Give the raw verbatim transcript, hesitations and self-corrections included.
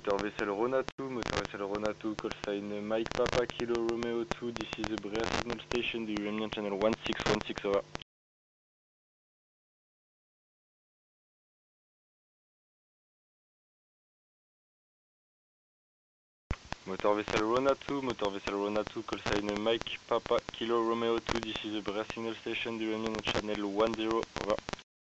Motor vessel Rona two, motor vessel Rona two, call sign Mike Papa Kilo Romeo two, this is the Brea Signal Station, the Iranian channel one six one six, over. Motor vessel Rona two, motor vessel Rona two, call sign Mike Papa Kilo Romeo two, this is the Brea Signal Station, the Iranian channel one zero, over.